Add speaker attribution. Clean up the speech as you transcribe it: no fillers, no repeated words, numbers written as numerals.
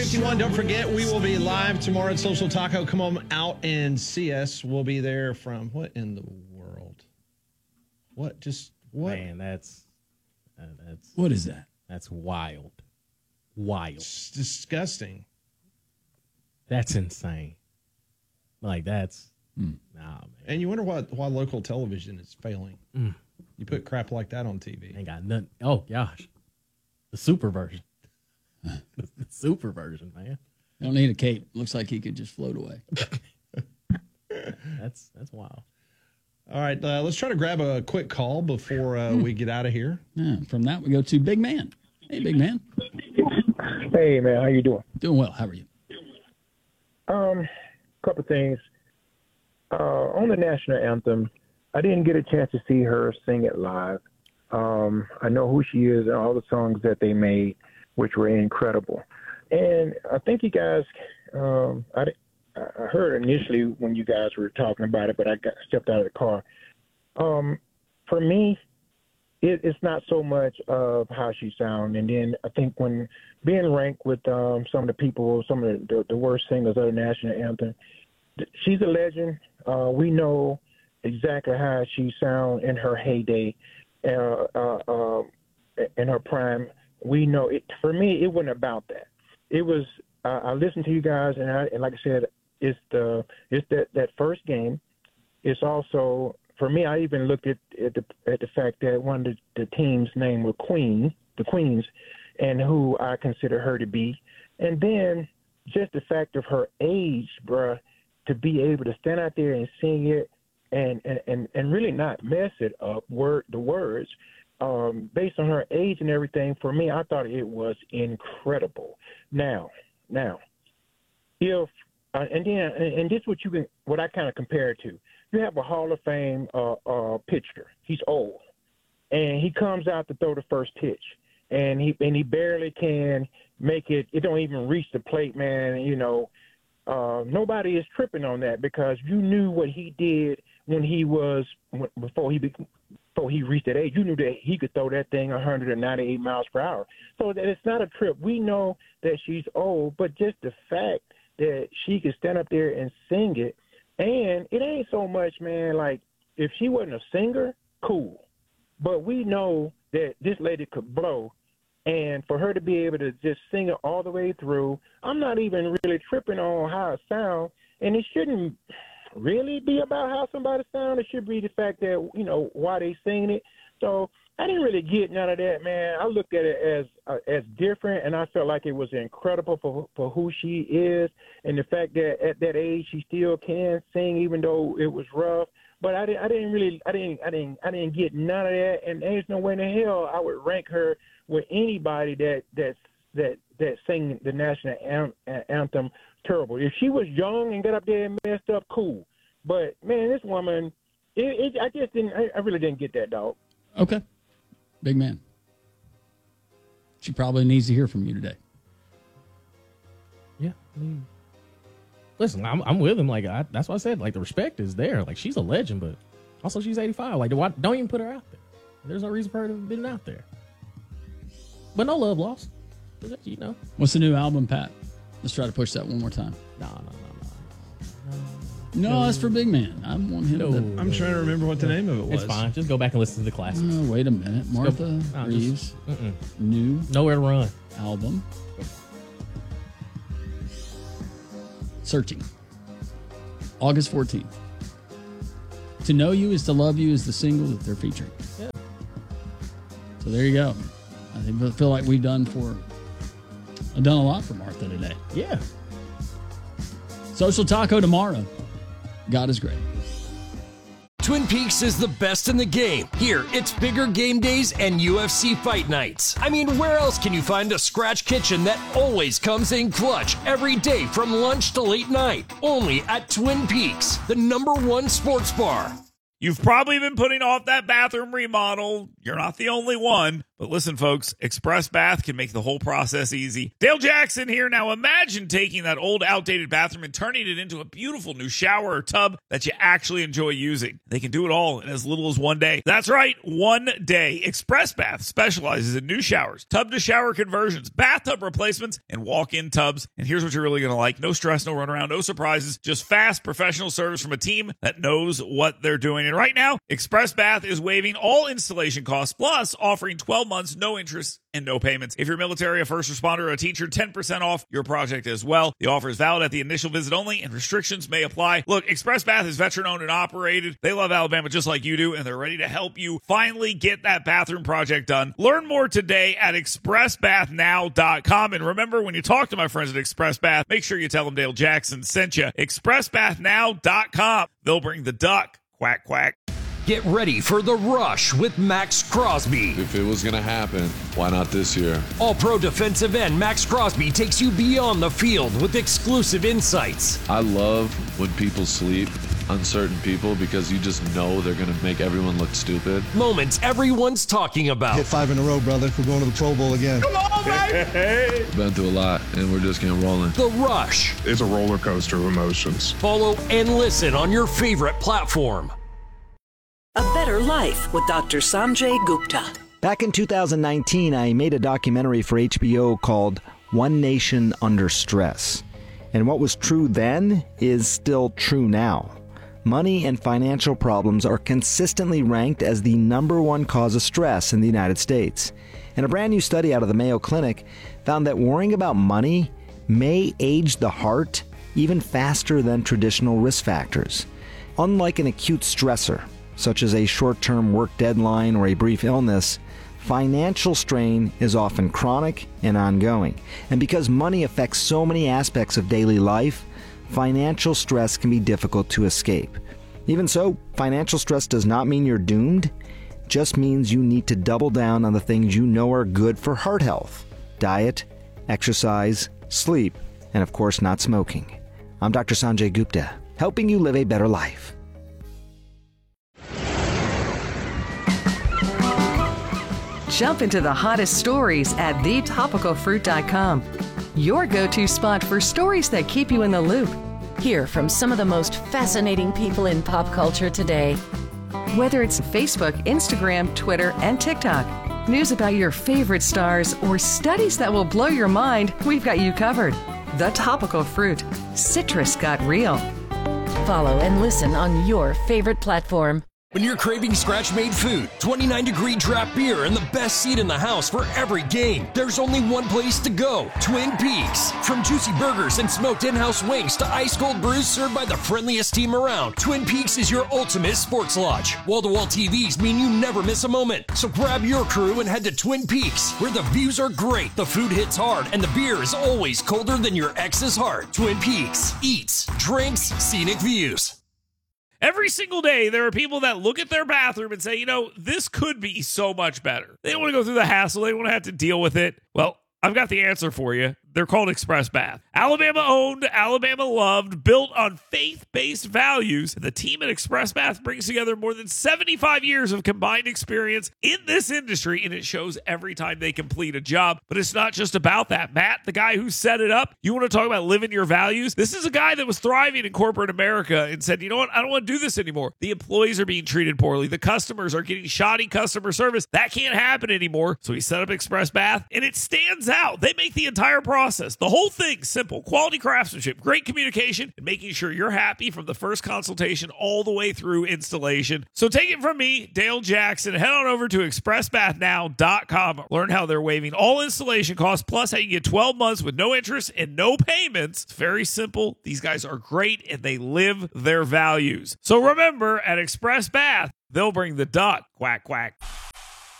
Speaker 1: 51. Don't forget, we will be live tomorrow at Social Taco. Come on out and see us. We'll be there from what in the world? What?
Speaker 2: Man, that's
Speaker 3: what is that?
Speaker 2: That's wild. Wild.
Speaker 1: It's disgusting.
Speaker 2: That's insane. Like that's nah, man.
Speaker 1: And you wonder why local television is failing. You put crap like that on TV.
Speaker 2: Ain't got nothing. Oh gosh, the super version. The super version, man.
Speaker 3: I don't need a cape. Looks like he could just float away.
Speaker 2: That's wild.
Speaker 1: All right, let's try to grab a quick call before we get out of here.
Speaker 3: Yeah, from that, we go to Big Man. Hey, Big Man.
Speaker 4: Hey, man, how you doing?
Speaker 3: Doing well. How are you?
Speaker 4: Couple things. On the national anthem, I didn't get a chance to see her sing it live. I know who she is and all the songs that they made, which were incredible. And I think you guys, I heard initially when you guys were talking about it, but I stepped out of the car. For me, it's not so much of how she sounds. And then I think when being ranked with some of the people, some of the worst singers of the national anthem, she's a legend. We know exactly how she sounds in her heyday, in her prime. We know it. For me, it wasn't about that. It was. I listened to you guys, and like I said, it's that first game. It's also for me. I even looked at the fact that one of the team's name was the Queens, and who I consider her to be, and then just the fact of her age, bruh, to be able to stand out there and sing it, and really not mess it up. The words. Based on her age and everything, for me, I thought it was incredible. Now, if and this is what I kind of compare it to. You have a Hall of Fame pitcher. He's old, and he comes out to throw the first pitch, and he barely can make it. It don't even reach the plate, man. You know, nobody is tripping on that because you knew what he did when he was before he reached that age. You knew that he could throw that thing 198 miles per hour. So that it's not a trip. We know that she's old, but just the fact that she could stand up there and sing it, and it ain't so much, man, like if she wasn't a singer, cool. But we know that this lady could blow, and for her to be able to just sing it all the way through, I'm not even really tripping on how it sounds, and it shouldn't really be about how somebody sounds. It should be the fact that, you know, why they singing it. So I didn't really get none of that, man. I looked at it as different, and I felt like it was incredible for who she is, and the fact that at that age she still can sing, even though it was rough. But I didn't get none of that, and there's no way in the hell I would rank her with anybody that sang the national anthem terrible. If she was young and got up there and messed up, cool. But man, this woman, I really didn't get that, dog.
Speaker 3: Okay, Big Man. She probably needs to hear from you today.
Speaker 2: Yeah, I mean, listen, I'm with him. Like that's what I said. Like the respect is there. Like she's a legend, but also she's 85. Like don't even put her out there. There's no reason for her to have been out there. But no love lost. You know.
Speaker 3: What's the new album, Pat? Let's try to push that one more time. No, that's for Big Man. I want him to.
Speaker 1: I'm trying to remember what the name of it was.
Speaker 2: It's fine. Just go back and listen to the classics.
Speaker 3: Wait a minute. Martha Reeves. New.
Speaker 2: Nowhere to run.
Speaker 3: Album. Searching. August 14th. To Know You Is to Love You is the single that they're featuring.
Speaker 2: Yeah.
Speaker 3: So there you go. I feel like we've done a lot for Martha today.
Speaker 2: Yeah.
Speaker 3: Social Taco tomorrow. God is great.
Speaker 5: Twin Peaks is the best in the game. Here, it's bigger game days and UFC fight nights. I mean, where else can you find a scratch kitchen that always comes in clutch every day from lunch to late night? Only at Twin Peaks, the #1 sports bar.
Speaker 6: You've probably been putting off that bathroom remodel. You're not the only one. But listen, folks, Express Bath can make the whole process easy. Dale Jackson here. Now imagine taking that old, outdated bathroom and turning it into a beautiful new shower or tub that you actually enjoy using. They can do it all in as little as 1 day. That's right, 1 day. Express Bath specializes in new showers, tub-to-shower conversions, bathtub replacements, and walk-in tubs. And here's what you're really going to like. No stress, no runaround, no surprises, just fast, professional service from a team that knows what they're doing. And right now, Express Bath is waiving all installation costs, plus offering 12 months, no interest, and no payments. If you're military, a first responder, or a teacher, 10% off your project as well. The offer is valid at the initial visit only, and restrictions may apply. Look, Express Bath is veteran-owned and operated. They love Alabama just like you do, and they're ready to help you finally get that bathroom project done. Learn more today at expressbathnow.com. And remember, when you talk to my friends at Express Bath, make sure you tell them Dale Jackson sent you. expressbathnow.com. They'll bring the duck. Quack, quack.
Speaker 5: Get ready for The Rush with Max Crosby.
Speaker 7: If it was going to happen, why not this year?
Speaker 5: All-pro defensive end Max Crosby takes you beyond the field with exclusive insights.
Speaker 7: I love when people sleep on certain people because you just know they're going to make everyone look stupid.
Speaker 5: Moments everyone's talking about.
Speaker 8: Hit 5 in a row, brother. We're going to the Pro Bowl again.
Speaker 6: Come on, baby!
Speaker 7: Been through a lot, and we're just getting rolling.
Speaker 5: The Rush.
Speaker 9: It's a roller coaster of emotions.
Speaker 5: Follow and listen on your favorite platform.
Speaker 10: A Better Life with Dr. Sanjay Gupta.
Speaker 11: Back in 2019, I made a documentary for HBO called One Nation Under Stress. And what was true then is still true now. Money and financial problems are consistently ranked as the #1 cause of stress in the United States. And a brand new study out of the Mayo Clinic found that worrying about money may age the heart even faster than traditional risk factors. Unlike an acute stressor, such as a short-term work deadline or a brief illness, financial strain is often chronic and ongoing. And because money affects so many aspects of daily life, financial stress can be difficult to escape. Even so, financial stress does not mean you're doomed. It just means you need to double down on the things you know are good for heart health: diet, exercise, sleep, and of course not smoking. I'm Dr. Sanjay Gupta, helping you live a better life.
Speaker 12: Jump into the hottest stories at thetopicalfruit.com. Your go-to spot for stories that keep you in the loop.
Speaker 13: Hear from some of the most fascinating people in pop culture today.
Speaker 12: Whether it's Facebook, Instagram, Twitter, and TikTok, news about your favorite stars, or studies that will blow your mind, we've got you covered. The Topical Fruit. Citrus got real.
Speaker 13: Follow and listen on your favorite platform.
Speaker 5: When you're craving scratch-made food, 29-degree draft beer, and the best seat in the house for every game, there's only one place to go: Twin Peaks. From juicy burgers and smoked in-house wings to ice-cold brews served by the friendliest team around, Twin Peaks is your ultimate sports lodge. Wall-to-wall TVs mean you never miss a moment. So grab your crew and head to Twin Peaks, where the views are great, the food hits hard, and the beer is always colder than your ex's heart. Twin Peaks. Eats, drinks, scenic views.
Speaker 6: Every single day, there are people that look at their bathroom and say, you know, this could be so much better. They don't want to go through the hassle. They don't want to have to deal with it. Well, I've got the answer for you. They're called Express Bath. Alabama owned, Alabama loved, built on faith-based values. And the team at Express Bath brings together more than 75 years of combined experience in this industry, and it shows every time they complete a job. But it's not just about that. Matt, the guy who set it up, you want to talk about living your values? This is a guy that was thriving in corporate America and said, you know what? I don't want to do this anymore. The employees are being treated poorly. The customers are getting shoddy customer service. That can't happen anymore. So he set up Express Bath, and it stands out. They make the entire process, the whole thing, simple. Quality craftsmanship, great communication, and making sure you're happy from the first consultation all the way through installation. So take it from me, Dale Jackson. Head on over to expressbathnow.com. Learn how they're waiving all installation costs, plus how you get 12 months with no interest and no payments. It's very simple. These guys are great, and they live their values. So remember, at Express Bath, they'll bring the duck. Quack, quack.